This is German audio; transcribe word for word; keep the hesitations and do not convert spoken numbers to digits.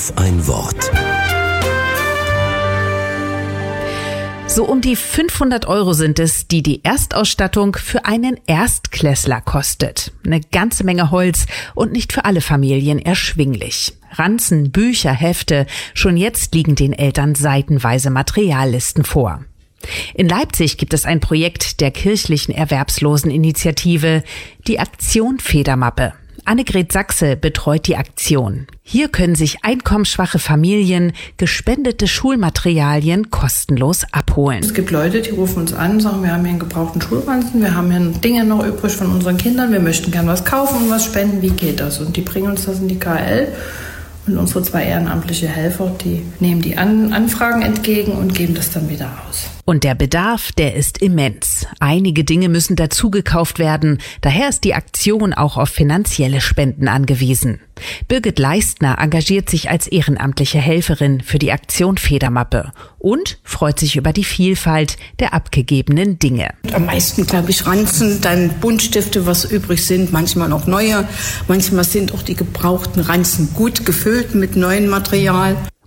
auf ein Wort. So um die fünfhundert Euro sind es, die die Erstausstattung für einen Erstklässler kostet. Eine ganze Menge Holz und nicht für alle Familien erschwinglich. Ranzen, Bücher, Hefte, schon jetzt liegen den Eltern seitenweise Materiallisten vor. In Leipzig gibt es ein Projekt der kirchlichen Erwerbsloseninitiative, die Aktion Federmappe. Annegret Sachse betreut die Aktion. Hier können sich einkommensschwache Familien gespendete Schulmaterialien kostenlos abholen. Es gibt Leute, die rufen uns an und sagen, wir haben hier einen gebrauchten Schulranzen, wir haben hier Dinge noch übrig von unseren Kindern, wir möchten gern was kaufen und was spenden, wie geht das? Und die bringen uns das in die K L. Und unsere zwei ehrenamtliche Helfer, die nehmen die An- Anfragen entgegen und geben das dann wieder aus. Und der Bedarf, der ist immens. Einige Dinge müssen dazugekauft werden. Daher ist die Aktion auch auf finanzielle Spenden angewiesen. Birgit Leistner engagiert sich als ehrenamtliche Helferin für die Aktion Federmappe und freut sich über die Vielfalt der abgegebenen Dinge. Am meisten, glaube ich, Ranzen, dann Buntstifte, was übrig sind, manchmal auch neue. Manchmal sind auch die gebrauchten Ranzen gut gefüllt mit neuem Material.